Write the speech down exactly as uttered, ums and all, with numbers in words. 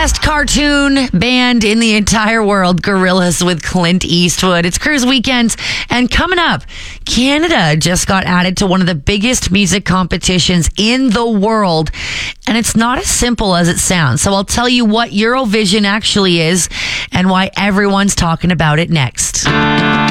best cartoon band in the entire world, Gorillaz with Clint Eastwood. It's Cruise Weekends, and coming up, Canada just got added to one of the biggest music competitions in the world, and it's not as simple as it sounds. So I'll tell you what Eurovision actually is and why everyone's talking about it next.